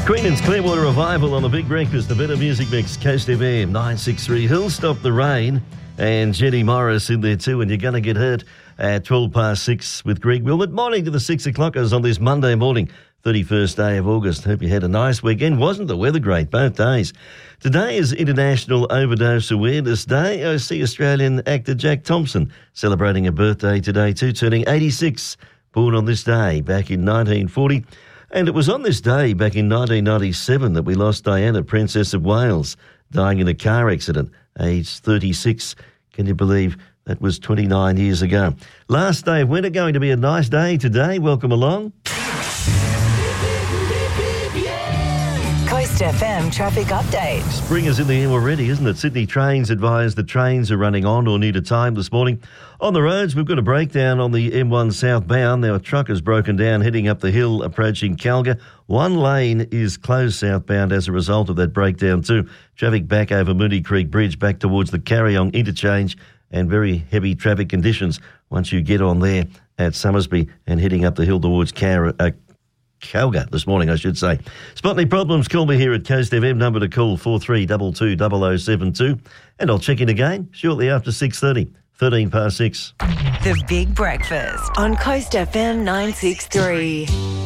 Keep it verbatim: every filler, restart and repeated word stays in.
Queenan's Clearwater Revival on the Big Breakfast, the Better Music Mix, Coast F M, nine six three. He'll Stop the Rain, and Jenny Morris in there too, and you're going to get hurt at twelve past six with Greg Wilmot. Morning to the six o'clockers on this Monday morning, thirty-first day of August. Hope you had a nice weekend. Wasn't the weather great both days? Today is International Overdose Awareness Day. I see Australian actor Jack Thompson celebrating a birthday today too, turning eighty-six, born on this day back in nineteen forty. And it was on this day back in nineteen ninety-seven that we lost Diana, Princess of Wales, dying in a car accident, aged thirty-six. Can you believe that was twenty-nine years ago? Last day of winter, going to be a nice day today. Welcome along. Coast F M traffic update. Spring is in the air already, isn't it? Sydney Trains advise the trains are running on or near to time this morning. On the roads, we've got a breakdown on the M one southbound. Our truck is broken down heading up the hill approaching Calga. One lane is closed southbound as a result of that breakdown too. Traffic back over Moonee Creek Bridge back towards the Carryong interchange, and very heavy traffic conditions once you get on there at Summersby and heading up the hill towards Car- uh, Calga this morning, I should say. Spot any problems, call me here at Coast F M. Number to call four three two two, zero zero seven two. And I'll check in again shortly after six thirty, thirteen past six. The Big Breakfast on Coast F M nine six three.